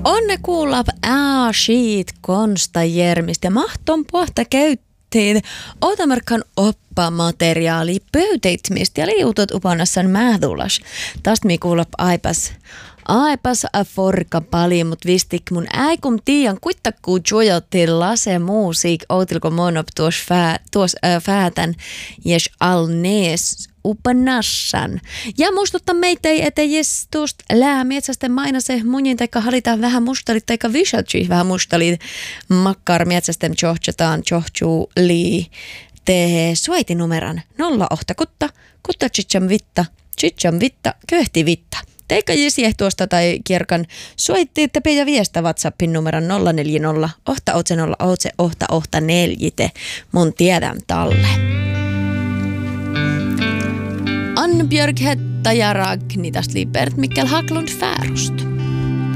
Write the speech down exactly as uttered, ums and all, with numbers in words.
Onne kuulab ääsiit konsta järmistä. Mahton pohta käytteet otamarkan oppamateriaali pöyteitmistä ja liutot upanassan mähdulas. Tästä mi kuulab aipas. Aipas a forka paljon, mut vistik mun äikum tiian kuittakkuu juojotti lase musiik outilko monop tuos, fää, tuos äh, fäätän jes al nees upanassan. Ja muistuttaa meitä, että jes tuosta läämietsästä maina se munin taikka halitaan vähän mustalit taikka visatsi vähän mustalit makkar mietsästen johtataan johtuu lii te suaitinumeran nolla ohta kutta kutta chicham vitta chicham vitta köhti vitta. Teikka jesieh tuosta tai kierkan soitti tepe ja viestä WhatsAppin numeron nolla neljä nolla ohta otse nolla otse ohta ohta neljite mun tiedän talle. Annbjörg Hetta ja Ragni tästä Libert Mikkel Haglund Färost.